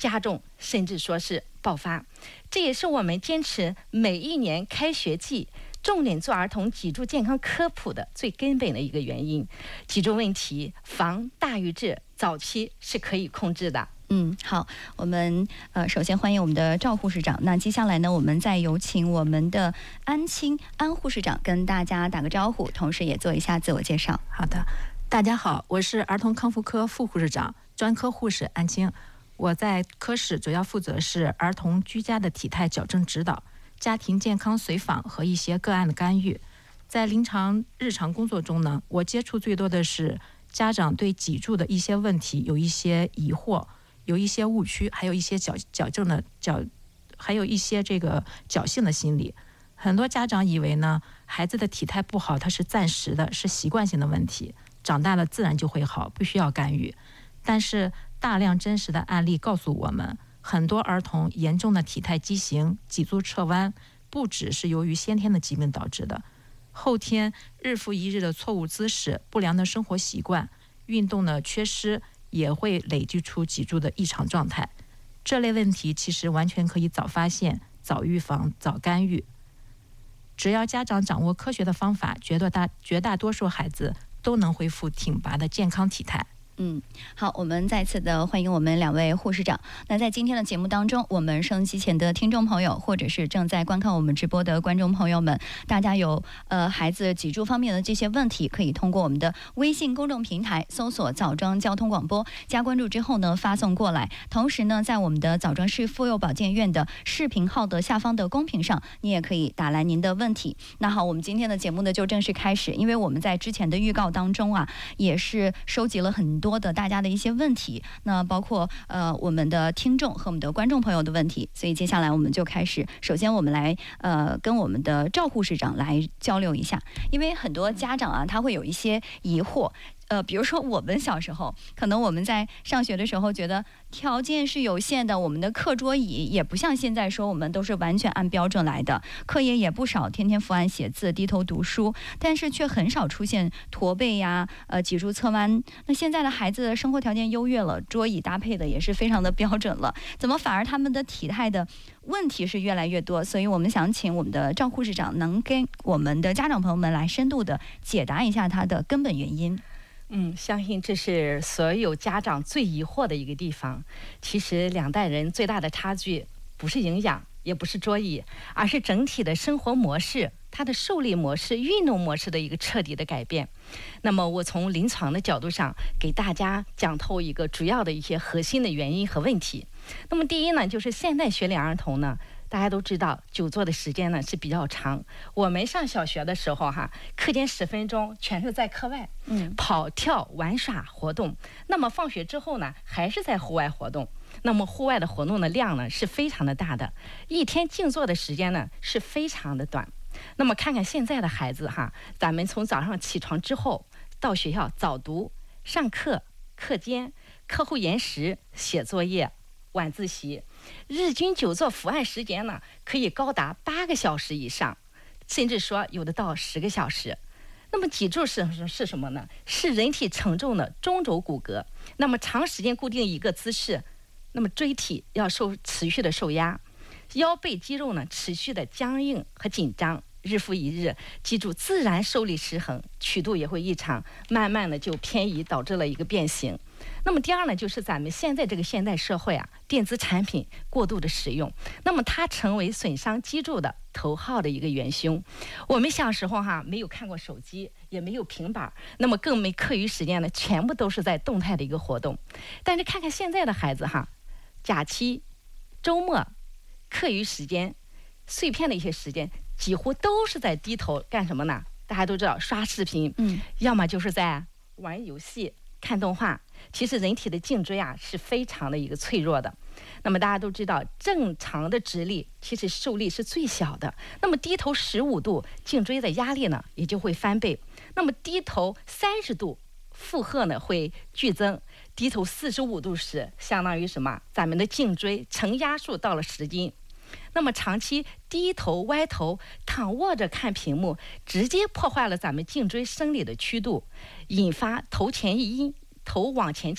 加重，甚至说是爆发。这也是我们坚持每一年开学季重点做儿童脊柱健康科普的最根本的一个原因。脊柱问题防大于治，早期是可以控制的。 好，我们首先欢迎我们的赵护士长。那接下来呢，我们再有请我们的安护士长跟大家打个招呼，同时也做一下自我介绍。 好的，大家好，我是儿童康复科副护士长、专科护士安青。我在科室主要负责是儿童居家的体态矫正指导、家庭健康随访和一些个案的干预。在日常工作中呢，我接触最多的是家长对脊柱的一些问题有一些疑惑，有一些误区，还有一些还有一些这个侥幸的心理。很多家长以为呢，孩子的体态不好，它是暂时的，是习惯性的问题，长大了自然就会好，不需要干预。但是大量真实的案例告诉我们，很多儿童严重的体态畸形、脊柱侧弯，不只是由于先天的疾病导致的，后天日复一日的错误姿势、不良的生活习惯、运动的缺失，也会累积出脊柱的异常状态。这类问题其实完全可以早发现、早预防、早干预。只要家长掌握科学的方法，绝大多数孩子都能恢复挺拔的健康体态。 好，我们再次的欢迎我们两位护士长。那在今天的节目当中，我们收音机前的听众朋友，或者是正在观看我们直播的观众朋友们，大家有孩子脊柱方面的这些问题，可以通过我们的微信公众平台搜索枣庄交通广播，加关注之后呢发送过来。同时呢，在我们的枣庄市妇幼保健院的视频号的下方的公屏上，你也可以打来您的问题。那好，我们今天的节目呢就正式开始。因为我们在之前的预告当中啊，也是收集了很多的大家的一些问题，那包括我们的听众和我们的观众朋友的问题，所以接下来我们就开始。首先我们来跟我们的赵护士长来交流一下，因为很多家长啊他会有一些疑惑。比如说我们小时候，可能我们在上学的时候觉得条件是有限的，我们的课桌椅也不像现在说我们都是完全按标准来的，课业也不少，天天伏案写字，低头读书，但是却很少出现驼背呀、脊柱侧弯。那现在的孩子的生活条件优越了，桌椅搭配的也是非常的标准了，怎么反而他们的体态的问题是越来越多？所以我们想请我们的赵护士长能跟我们的家长朋友们来深度的解答一下它的根本原因。 相信这是所有家长最疑惑的一个地方。其实两代人最大的差距不是营养，也不是桌椅，而是整体的生活模式，它的受力模式、运动模式的一个彻底的改变。那么我从临床的角度上给大家讲透一个主要的一些核心的原因和问题。那么第一呢，就是现在学龄儿童呢，大家都知道久坐的时间呢是比较长。我们上小学的时候课间10分钟全是在课外跑跳玩耍活动，那么放学之后呢还是在户外活动。那么户外的活动的量呢是非常的大的，一天静坐的时间呢是非常的短。那么看看现在的孩子咱们从早上起床之后到学校早读、上课、课间、课后研习、写作业、晚自习，日均久坐伏案时间呢可以高达8个小时以上，甚至说有的到10个小时。那么脊柱是什么呢？是人体承重的中轴骨骼。那么长时间固定一个姿势，那么椎体要持续的受压，腰背肌肉呢持续的僵硬和紧张，日复一日，脊柱自然受力失衡，曲度也会异常，慢慢的就偏移，导致了一个变形。那么第二呢，就是咱们现在这个现代社会电子产品过度的使用，那么它成为损伤脊柱的头号的一个元凶。我们小时候没有看过手机，也没有平板，那么更没课余时间呢，全部都是在动态的一个活动。但是看看现在的孩子假期、周末、课余时间、碎片的一些时间，几乎都是在低头干什么呢？大家都知道刷视频，要么就是在玩游戏、看动画。其实人体的颈椎是非常的一个脆弱的。那么大家都知道，正常的直立其实受力是最小的。那么低头15度，颈椎的压力呢也就会翻倍。那么低头30度，负荷呢会剧增。低头45度时，相当于什么？咱们的颈椎承压数到了10斤。那么长期低头歪头躺卧着看屏幕，直接破坏了咱们颈椎生理的曲度，引发头前移、头往前倾、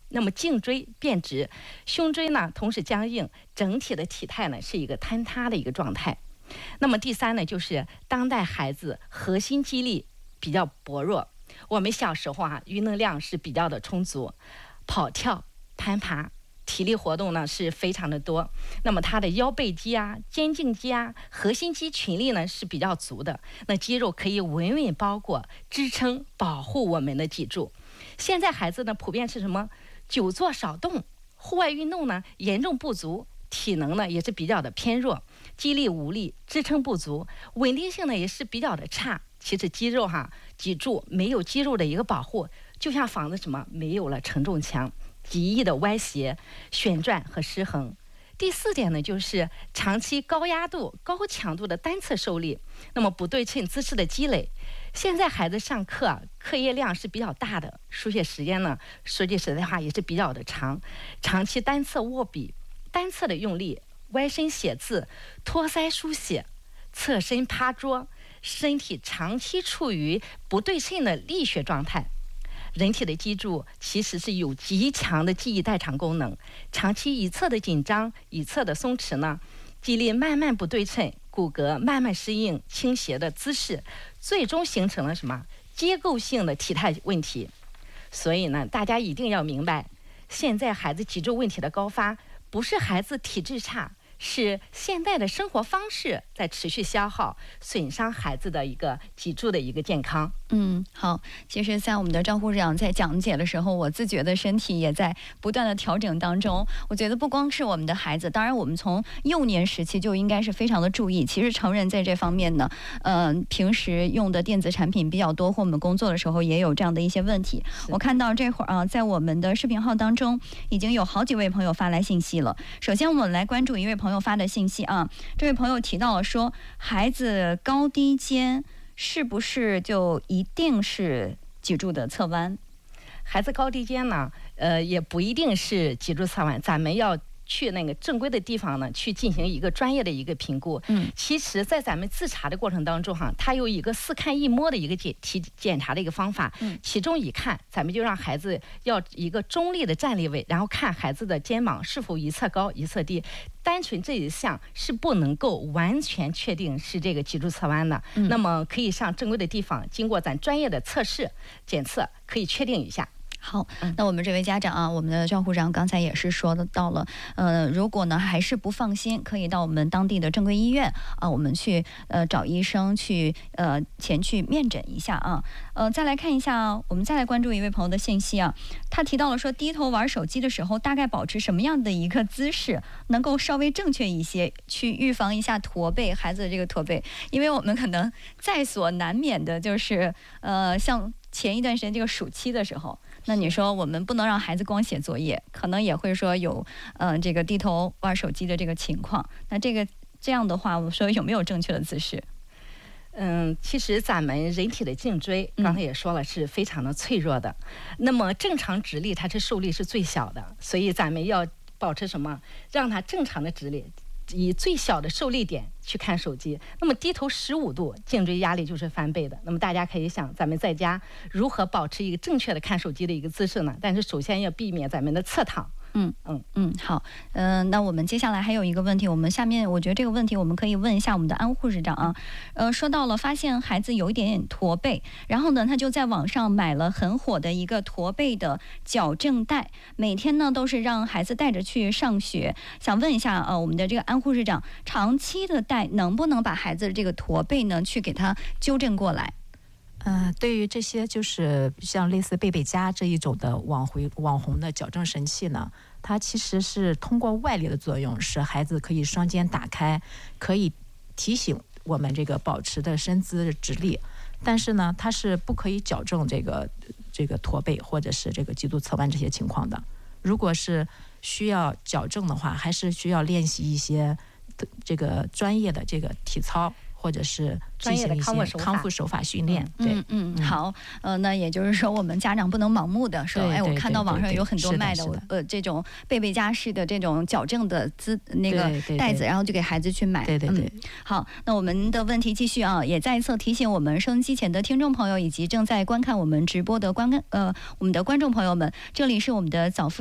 那么颈椎变直，胸椎呢同时僵硬，整体的体态呢是一个坍塌的一个状态。那么第三呢，就是当代孩子核心肌力比较薄弱。我们小时候运动量是比较的充足，跑跳、攀爬，体力活动呢是非常的多。那么他的腰背肌肩颈肌核心肌群力呢是比较足的，那肌肉可以稳稳包裹、支撑、保护我们的脊柱。现在孩子呢普遍是什么？久坐少动，户外运动呢严重不足，体能呢也是比较的偏弱，肌力无力，支撑不足，稳定性呢也是比较的差。其实肌肉脊柱没有肌肉的一个保护，就像房子没有了承重墙，极易的歪斜、旋转和失衡。第四点呢，就是长期高压度、高强度的单侧受力，那么不对称姿势的积累。现在孩子上课课业量是比较大的，书写时间呢，说句实在话也是比较的长，长期单侧握笔、单侧的用力、歪身写字、托腮书写、侧身趴桌，身体长期处于不对称的力学状态。人体的脊柱其实是有极强的记忆代偿功能，长期一侧的紧张、一侧的松弛呢，肌力慢慢不对称，骨骼慢慢适应倾斜的姿势，最终形成了结构性的体态问题。所以呢，大家一定要明白，现在孩子脊柱问题的高发，不是孩子体质差，是现代的生活方式在持续消耗，损伤孩子的一个脊柱的一个健康。 好，其实在我们的赵护士长在讲解的时候，我自觉的身体也在不断的调整当中。我觉得不光是我们的孩子，当然我们从幼年时期就应该是非常的注意。其实成人在这方面呢，平时用的电子产品比较多，或我们工作的时候也有这样的一些问题。我看到这会儿在我们的视频号当中已经有好几位朋友发来信息了。首先我们来关注一位朋友发的信息这位朋友提到了说，孩子高低肩是不是就一定是脊柱的侧弯？ 孩子高低肩呢，也不一定是脊柱侧弯，咱们要去那个正规的地方呢，去进行一个专业的一个评估。其实，在咱们自查的过程当中它有一个4看1摸的一个检查的一个方法。其中一看，咱们就让孩子要一个中立的站立位，然后看孩子的肩膀是否一侧高一侧低。单纯这一项是不能够完全确定是这个脊柱侧弯的。那么可以上正规的地方，经过咱专业的测试检测，可以确定一下。 好，那我们这位家长我们的赵护长刚才也是说到了，如果呢还是不放心，可以到我们当地的正规医院我们去找医生去前去面诊一下再来看一下我们再来关注一位朋友的信息他提到了说，低头玩手机的时候，大概保持什么样的一个姿势能够稍微正确一些，去预防一下驼背，孩子的这个驼背，因为我们可能在所难免的就是像前一段时间这个暑期的时候，那你说我们不能让孩子光写作业，可能也会说有这个低头玩手机的这个情况。那这样的话，我说有没有正确的姿势？ 其实咱们人体的颈椎刚才也说了是非常的脆弱的，那么正常直立它是受力是最小的，所以咱们要保持什么？让它正常的直立，以最小的受力点去看手机。那么低头15度，颈椎压力就是翻倍的。那么大家可以想，咱们在家如何保持一个正确的看手机的一个姿势呢？但是首先要避免咱们的侧躺。好，那我们接下来还有一个问题，我们下面我觉得这个问题我们可以问一下我们的安护士长说到了发现孩子有一点点驼背，然后呢他就在网上买了很火的一个驼背的矫正带，每天呢都是让孩子带着去上学。想问一下我们的这个安护士长，长期的带能不能把孩子的这个驼背呢去给他纠正过来？ 对于这些就是像类似贝贝佳这一种的网红的矫正神器呢，它其实是通过外力的作用，使孩子可以双肩打开，可以提醒我们这个保持的身姿直立，但是呢，它是不可以矫正这个驼背或者是这个脊柱侧弯这些情况的。如果是需要矫正的话，还是需要练习一些这个专业的这个体操，或者是进行一些康复手法训练。 好，那也就是说，我们家长不能盲目的说，我看到网上有很多卖的这种贝贝佳式的这种矫正的那个带子，然后就给孩子去买。 对。 好，那我们的问题继续也再一次提醒我们收音机前的听众朋友以及正在观看我们直播的我们的观众朋友们，这里是我们的早